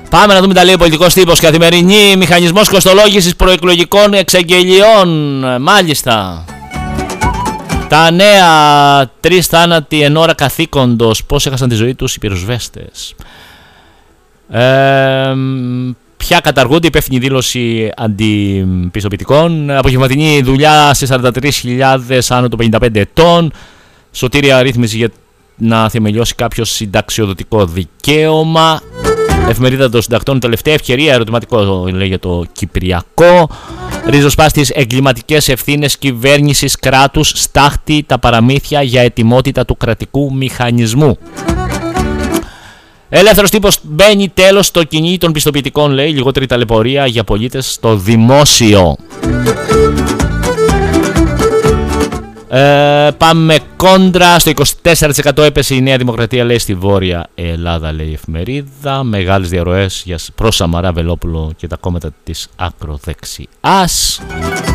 Πάμε να δούμε τα λέει πολιτικός τύπος. Καθημερινή, μηχανισμός κοστολόγησης προεκλογικών εξαγγελιών. Μάλιστα. Τα νέα, 3 θάνατοι εν ώρα καθήκοντος. Πώς έχασαν τη ζωή τους οι πυροσβέστες. Πια καταργούνται, υπεύθυνη δήλωση αντιπιστοποιητικών. Απογευματινή δουλειά σε 43.000 άνω των 55 ετών. Σωτήρια ρύθμιση για να θεμελιώσει κάποιο συνταξιοδοτικό δικαίωμα. Εφημερίδα των συντακτών, τελευταία ευκαιρία, ερωτηματικό λέει για το Κυπριακό. Ριζοσπάστης, εγκληματικές ευθύνες κυβέρνησης κράτους, στάχτη τα παραμύθια για ετοιμότητα του κρατικού μηχανισμού. Ελεύθερος τύπος, μπαίνει τέλος στο κυνήγι των πιστοποιητικών, λέει, λιγότερη ταλαιπωρία για πολίτες στο δημόσιο. Πάμε κόντρα, στο 24% έπεσε η Νέα Δημοκρατία, λέει, στη Βόρεια Ελλάδα, λέει η εφημερίδα. Μεγάλες διαρροές προς Σαμαρά, Βελόπουλο και τα κόμματα της ακροδεξιάς.